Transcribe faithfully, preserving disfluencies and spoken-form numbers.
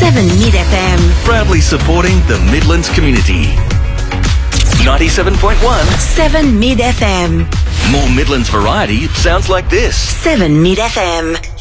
seven Mid F M. Proudly supporting the Midlands community. ninety-seven point one. seven Mid F M. More Midlands variety sounds like this. seven Mid F M.